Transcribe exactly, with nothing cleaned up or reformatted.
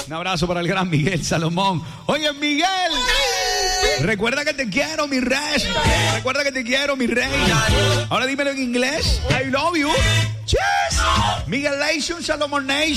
Un abrazo para el gran Miguel Salomón. Oye, Miguel, recuerda que te quiero, mi rey. Recuerda que te quiero, mi rey. Ahora dímelo en inglés. I love you. Cheers. Miguelation, Salomon Nation.